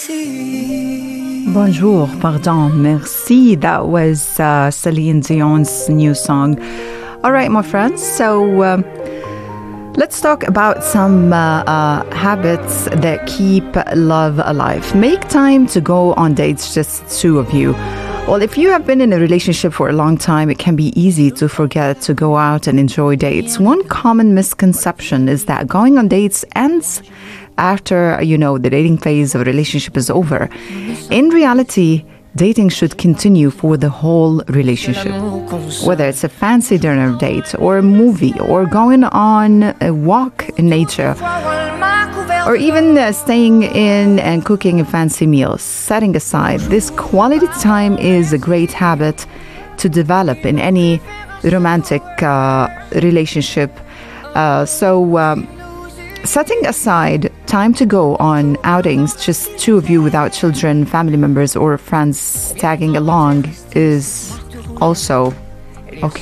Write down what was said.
Bonjour, pardon, merci. That was Celine Dion's new song. All right, my friends, so let's talk about some habits that keep love alive. Make time to go on dates, just two of you. Well, if you have been in a relationship for a long time, it can be easy to forget to go out and enjoy dates. One common misconception is that going on dates ends after, the dating phase of a relationship is over. In reality, dating should continue for the whole relationship. Whether it's a fancy dinner date or a movie or going on a walk in nature or even staying in and cooking a fancy meal, setting aside, this quality time is a great habit to develop in any romantic relationship. Setting aside time to go on outings, just two of you without children, family members, or friends tagging along is also okay.